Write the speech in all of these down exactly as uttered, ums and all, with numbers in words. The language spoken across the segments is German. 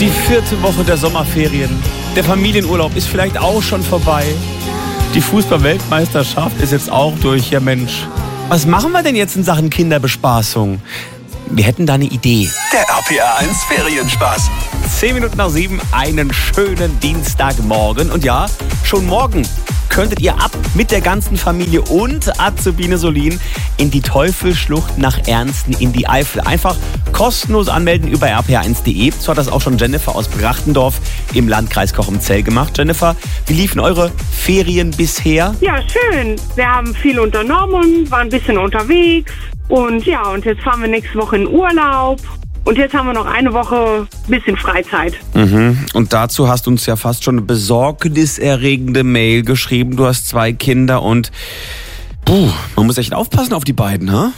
Die vierte Woche der Sommerferien. Der Familienurlaub ist vielleicht auch schon vorbei. Die Fußball-Weltmeisterschaft ist jetzt auch durch. Ja Mensch, was machen wir denn jetzt in Sachen Kinderbespaßung? Wir hätten da eine Idee. Der R P R eins Ferienspaß. Zehn Minuten nach sieben, einen schönen Dienstagmorgen. Und ja, schon morgen könntet ihr ab mit der ganzen Familie und Azubine Solin in die Teufelsschlucht nach Ernsten in die Eifel. Einfach kostenlos anmelden über r p r eins punkt de. So hat das auch schon Jennifer aus Brachtendorf im Landkreis Kochum-Zell gemacht. Jennifer, wie liefen eure Ferien bisher? Ja, schön. Wir haben viel unternommen, waren ein bisschen unterwegs. Und ja, und jetzt fahren wir nächste Woche in Urlaub. Und jetzt haben wir noch eine Woche ein bisschen Freizeit. Mhm. Und dazu hast du uns ja fast schon eine besorgniserregende Mail geschrieben. Du hast zwei Kinder und puh, man muss echt aufpassen auf die beiden, ha?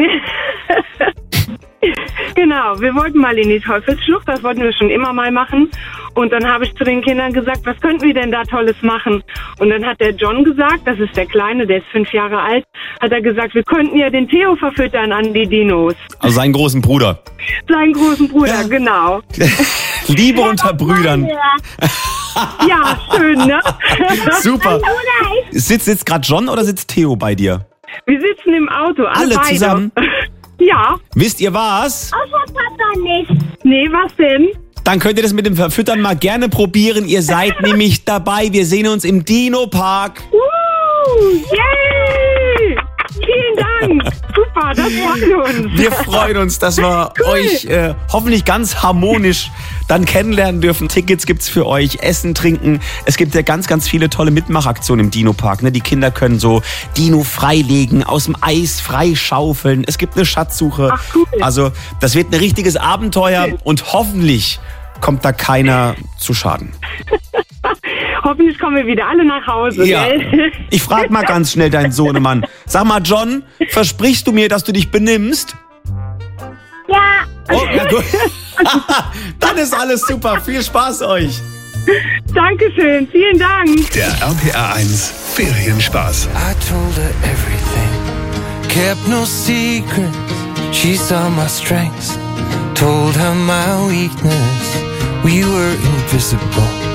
Genau, wir wollten mal in die Teufelsschlucht, das wollten wir schon immer mal machen. Und dann habe ich zu den Kindern gesagt, was könnten wir denn da Tolles machen? Und dann hat der John gesagt, das ist der Kleine, der ist fünf Jahre alt, hat er gesagt, wir könnten ja den Theo verfüttern an die Dinos. Also seinen großen Bruder. Seinen großen Bruder, ja. Genau. Liebe unter Brüdern. Ja, schön, ne? Super. Sitzt, sitzt gerade John oder sitzt Theo bei dir? Wir sitzen im Auto, alle, Alle beide. zusammen? Ja. Wisst ihr was? Außer Papa nicht. Nee, was denn? Dann könnt ihr das mit dem Verfüttern mal gerne probieren. Ihr seid nämlich dabei. Wir sehen uns im Dino-Park. Uh, yay! Vielen Dank. Super, das freut uns. Wir freuen uns, dass wir cool. euch äh, hoffentlich ganz harmonisch dann kennenlernen dürfen. Tickets gibt's für euch, Essen, Trinken. Es gibt ja ganz, ganz viele tolle Mitmachaktionen im Dino-Park. Ne? Die Kinder können so Dino freilegen, aus dem Eis freischaufeln. Es gibt eine Schatzsuche. Ach, cool. Also das wird ein richtiges Abenteuer cool. und hoffentlich kommt da keiner zu Schaden. Hoffentlich kommen wir wieder alle nach Hause. Ja. Gell? Ich frage mal ganz schnell deinen Sohnemann. Sag mal, John, versprichst du mir, dass du dich benimmst? Ja. Oh, ja, gut. Dann ist alles super. Viel Spaß euch. Dankeschön, vielen Dank. Der R P R eins Ferienspaß. I told her everything, kept no secrets. She saw my strengths, told her my weakness. We were invisible.